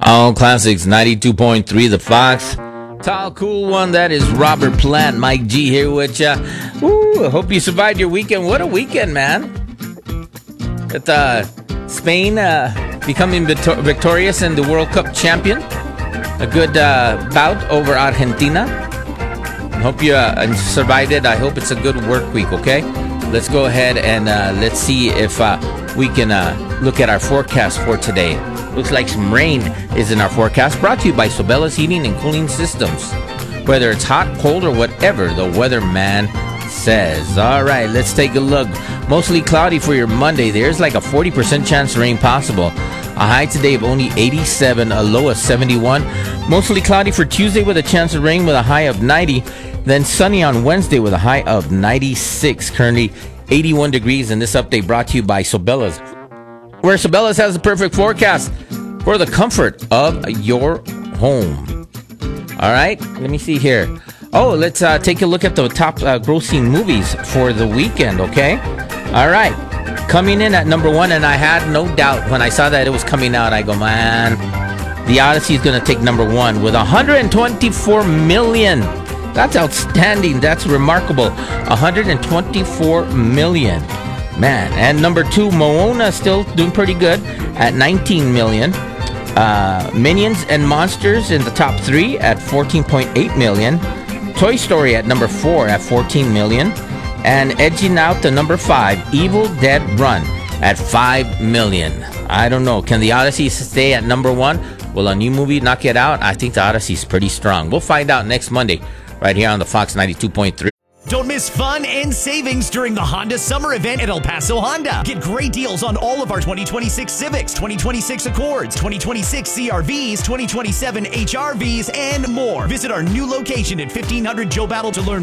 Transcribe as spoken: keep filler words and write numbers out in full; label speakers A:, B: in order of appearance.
A: All Classics ninety-two point three The Fox. Tall, cool one. That is Robert Plant. Mike G here with you. Ooh, I hope you survived your weekend. What a weekend, man. With uh, Spain uh, becoming victor- victorious and the World Cup champion. A good uh, bout over Argentina. I hope you uh, survived it. I hope it's a good work week, okay? Let's go ahead and uh, let's see if uh, we can uh, look at our forecast for today. Looks like some rain is in our forecast, brought to you by Sobella's Heating and Cooling Systems. Whether it's hot, cold, or whatever the weatherman says. All right, let's take a look. Mostly cloudy for your Monday. There's like a forty percent chance of rain possible. A high today of only eighty-seven, a low of seventy-one. Mostly cloudy for Tuesday with a chance of rain with a high of ninety. Then sunny on Wednesday with a high of ninety-six. Currently eighty-one degrees, and this update brought to you by Sobella's, where Sobella's has the perfect forecast for the comfort of your home. All right, let me see here. Oh, let's uh, take a look at the top uh, grossing movies for the weekend, okay? All right, coming in at number one, and I had no doubt when I saw that it was coming out. I go, man, The Odyssey is going to take number one with one hundred twenty-four million. That's outstanding. That's remarkable. one hundred twenty-four million. Man, and number two, Moana, still doing pretty good at nineteen million. Uh, Minions and Monsters in the top three at fourteen point eight million. Toy Story at number four at fourteen million. And edging out to number five, Evil Dead Run at five million. I don't know. Can the Odyssey stay at number one? Will a new movie knock it out? I think the Odyssey's pretty strong. We'll find out next Monday right here on the Fox ninety-two point three.
B: Don't miss fun and savings during the Honda Summer Event at El Paso Honda. Get great deals on all of our twenty twenty-six Civics, twenty twenty-six Accords, twenty twenty-six C R Vs, twenty twenty-seven H R Vs, and more. Visit our new location at fifteen hundred Joe Battle to learn